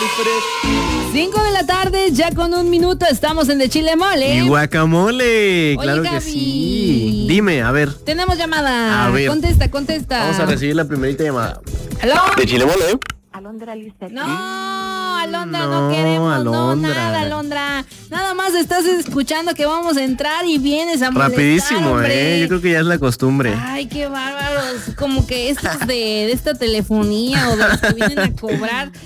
5 de la tarde, ya con 1 minuto, estamos en De Chile Mole. Y guacamole, claro Oye, que Gaby. sí. Dime, a ver. Tenemos llamada. A ver. Contesta. Vamos a recibir la primerita llamada. ¿Aló? De Chile Mole. Alondra Lisset. No, Alondra, No, no queremos, Alondra. no, nada, Alondra. Nada más estás escuchando que vamos a entrar y vienes a molestar, Rapidísimo, hombre. Yo creo que ya es la costumbre. Ay, qué bárbaros. Como que estos de esta telefonía o de los que vienen a cobrar